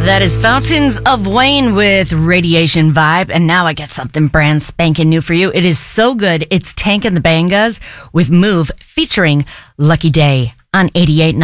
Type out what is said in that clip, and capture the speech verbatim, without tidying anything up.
That is Fountains of Wayne with Radiation Vibe. And now I get something brand spanking new for you. It is so good. It's Tank and the Bangas with Move featuring Lucky Day on eighty-eight point nine.